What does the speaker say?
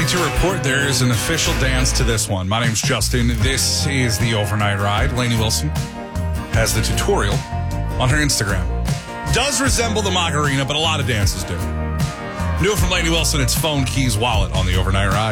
Happy to report there is an official dance to this one. My name's Justin. This is the Overnight Ride. Lainey Wilson has the tutorial on her Instagram. Does resemble the Macarena, but a lot of dances do. New from Lainey Wilson, it's Phone Keys Wallet on the Overnight Ride.